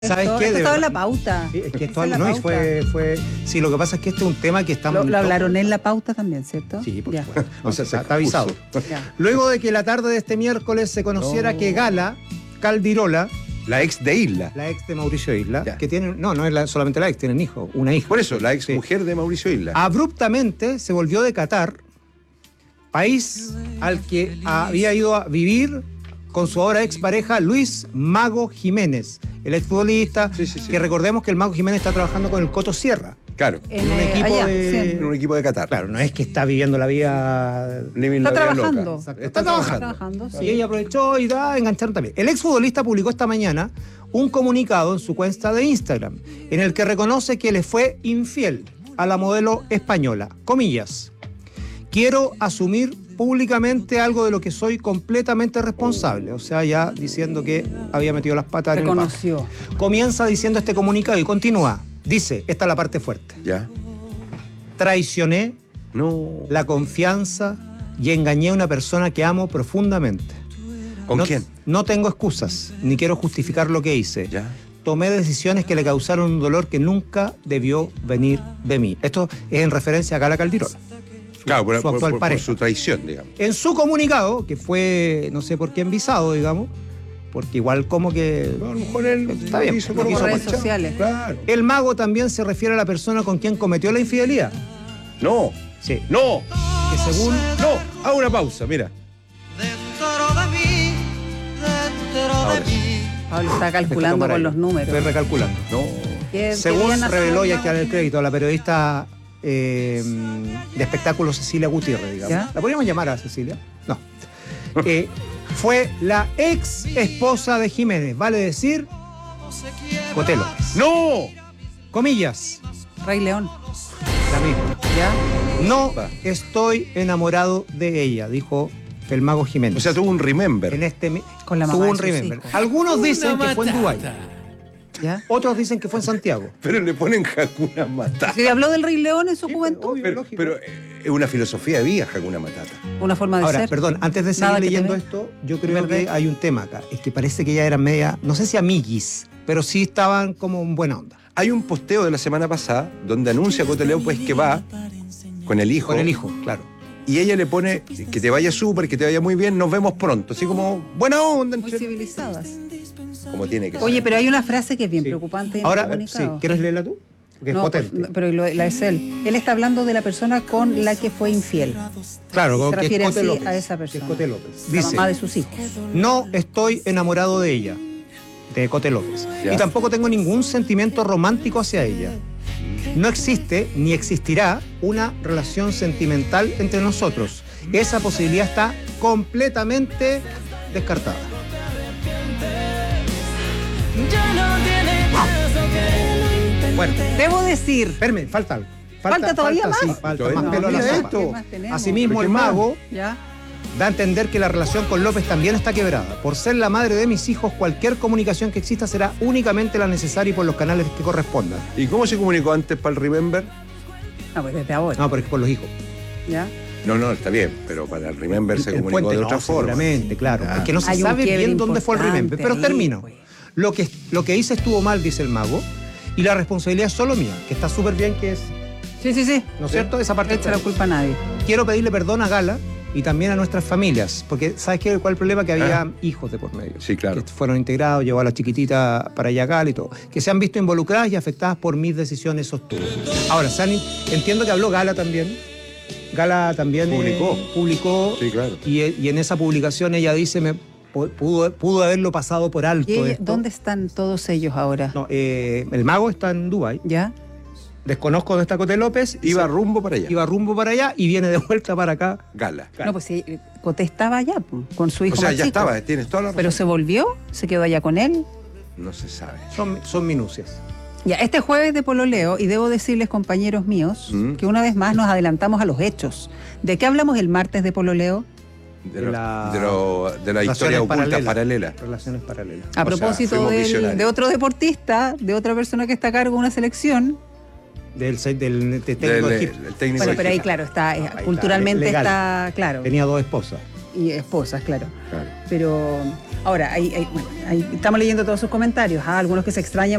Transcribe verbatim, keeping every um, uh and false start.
¿Sabes esto, qué? Esto De estaba en verdad. la pauta. Sí, es que esto Está en la no, y pauta. fue, fue. Sí, lo que pasa es que este es un tema que estamos. Lo, lo hablaron en la pauta también, ¿cierto? Sí, por Ya. supuesto. O sea, está, se está avisado. Ya. Luego de que la tarde de este miércoles se conociera No. que Gala Caldirola, La ex de Isla. la ex de Mauricio Isla, Ya. que tiene. No, no es la- solamente la ex, tienen hijo, una hija. Por eso, la ex Sí. mujer de Mauricio Isla. Abruptamente se volvió de Qatar, país al que había ido a vivir con su ahora expareja Luis Mago Jiménez, el exfutbolista, Sí, sí, sí. que recordemos que el Mago Jiménez está trabajando con el Coto Sierra. Claro. En, un eh, equipo allá, de- En un equipo de Qatar. Claro, no es que está viviendo la vida. Living Está la vida trabajando. loca. Exacto. Está Está trabajando. trabajando, sí. Y ella aprovechó y da, engancharon también. El exfutbolista publicó esta mañana un comunicado en su cuenta de Instagram, en el que reconoce que le fue infiel a la modelo española. Comillas. Quiero asumir públicamente algo de lo que soy completamente responsable. O sea, ya diciendo que había metido las patas en el vaso. Reconoció. Comienza diciendo este comunicado y continúa. Dice, esta es la parte fuerte. Ya. Traicioné No. la confianza y engañé a una persona que amo profundamente. ¿Con no, quién? No tengo excusas, ni quiero justificar lo que hice. Ya. Tomé decisiones que le causaron un dolor que nunca debió venir de mí. Esto es en referencia a Gala Caldirola. Claro, por, su por- actual por- por pareja. su traición, digamos. En su comunicado, que fue no sé por qué envisado, digamos, porque igual como que... A lo mejor él Está bien, hizo lo por quiso redes marchar. sociales. Claro. El mago también se refiere a la persona con quien cometió la infidelidad. No. Sí. No. Que según... No. Hago una pausa, mira. Dentro de mí, dentro Ahora de sí. mí. Pablo está calculando tomar con aire. los números. Estoy recalculando. No. ¿Qué- qué Según día nació reveló, y el hay que darle el crédito, a la periodista eh, de espectáculos Cecilia Gutiérrez, digamos. ¿Ya? ¿La podríamos llamar a Cecilia? No. Eh, fue la ex esposa de Jiménez, vale decir, Coté López. ¡No! Comillas, Rey León. la misma. ¿Ya? No Va. estoy enamorado de ella, dijo el mago Jiménez. O sea, tuvo un remember. en este mi- Con la mamá tuvo de un sus remember. hijos. Algunos dicen que fue en Dubái, ¿Ya? otros dicen que fue en Santiago. Pero le ponen Hakuna Matata. ¿Se habló del Rey León en su Sí, juventud? obvio, Pero, lógico. pero, eh, es una filosofía de vida, Hakuna Matata. Una forma de Ahora, ser. perdón, antes de seguir Nada que leyendo temer. esto, yo creo Verde. que hay un tema acá. Es que parece que ella era media, no sé si amiguis, pero sí estaban como en buena onda. Hay un posteo de la semana pasada donde anuncia a Coté López que va con el hijo. Con el hijo, claro. Y ella le pone que te vaya súper, que te vaya muy bien, nos vemos pronto. Así como, buena onda. Muy entre- civilizadas. Como tiene que Oye, ser. pero hay una frase que es bien Sí. preocupante en Ahora, el sí, comunicado. ¿quieres leerla tú? Porque No, es potente. pues, pero lo- la es él. Él está hablando de la persona con la que fue infiel. Claro, se que es refiere Coté así López, a esa que es persona. Coté López. La Dice, mamá de sus hijos. no estoy enamorado de ella, de Coté López. Ya. Y tampoco tengo ningún sentimiento romántico hacia ella. No existe ni existirá una relación sentimental entre nosotros. Esa posibilidad está completamente descartada. Bueno, Debo decir, espérame, falta algo. ¿Falta todavía más? Sí, falta Todavía más no, pelo a la mira sopa. esto. ¿qué más tenemos? Asimismo, ¿Pero el qué más? mago ¿Ya? da a entender que la relación con López también está quebrada. Por ser la madre de mis hijos, cualquier comunicación que exista será únicamente la necesaria y por los canales que correspondan. ¿Y cómo se comunicó antes para el remember? No, pues desde ahora. No, pero es por los hijos. ¿Ya? No, no, está bien, pero para el remember se El comunicó puente, de no, otra forma. seguramente, claro. Ya. Es que no se Hay un sabe quiebre bien dónde fue el importante remember. Pero ahí, termino. pues. Lo que, lo que hice estuvo mal, dice el mago, y la responsabilidad es solo mía, que está súper bien que es, Sí, sí, sí. ¿no es cierto? Esa parte. No echa la culpa a nadie. Quiero pedirle perdón a Gala y también a nuestras familias, porque ¿sabes qué? ¿Cuál es el problema? Que había Ah. hijos de por medio. Sí, claro. Que fueron integrados, llevó a la chiquitita para allá Gala y todo. Que se han visto involucradas y afectadas por mis decisiones sostuve. Ahora, se han- entiendo que habló Gala también. Gala también eh, Publicó. publicó Sí, claro. y, y en esa publicación ella dice, me, pudo, pudo haberlo pasado por alto. ¿Y ella- esto. dónde están todos ellos ahora? No, eh, el mago está en Dubái. ¿Ya? Desconozco dónde está Coté López. y Iba se- rumbo para allá. iba rumbo para allá y viene de vuelta para acá. Gala. No, pues sí, Coté estaba allá po, con su hijo O sea, más ya chico. estaba, tienes toda la razón. Pero se volvió, se quedó allá con él. No se sabe. Son, son minucias. Ya, este jueves de pololeo, y debo decirles, compañeros míos, Mm. que una vez más nos adelantamos a los hechos. ¿De qué hablamos el martes de pololeo? De, De lo- la- de, lo- de la historia Relaciones oculta paralelas. paralela. Relaciones paralelas. A O sea, propósito fuimos del- visionarios. de otro deportista, de otra persona que está a cargo de una selección. Del, del, del técnico Del- de Egipto. el técnico Bueno, de pero ahí, Egipto. claro, está, eh, está, culturalmente legal. está, claro. Tenía dos esposas. y esposas, claro. Claro. Pero ahora, hay, hay- bueno, hay- estamos leyendo todos sus comentarios, ¿ah? Algunos que se extrañan